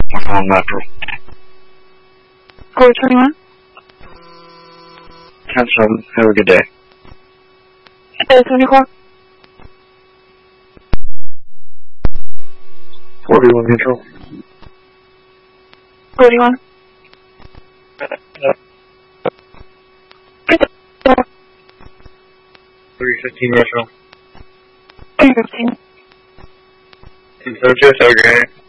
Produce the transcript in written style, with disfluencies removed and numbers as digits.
on Metro. 421. 10-7. Have a good day. 74. 41 Control. 41. 315 Metro. 315. 10-7. Have a good day.